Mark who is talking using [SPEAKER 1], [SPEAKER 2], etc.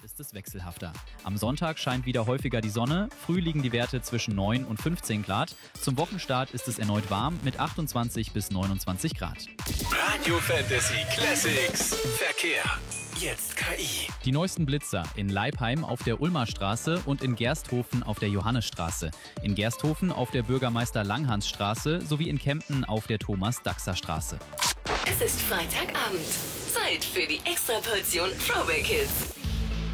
[SPEAKER 1] ist es wechselhafter. Am Sonntag scheint wieder häufiger die Sonne, früh liegen die Werte zwischen 9 und 15 Grad. Zum Wochenstart ist es erneut warm mit 28 bis 29 Grad.
[SPEAKER 2] Radio Fantasy Classics Verkehr. Jetzt KI.
[SPEAKER 1] Die neuesten Blitzer in Leipheim auf der Ulmer Straße und in Gersthofen auf der Johannesstraße. In Gersthofen auf der Bürgermeister-Langhans-Straße sowie in Kempten auf der Thomas-Daxer-Straße.
[SPEAKER 3] Es ist Freitagabend. Zeit für die Extraportion Throwback Hits.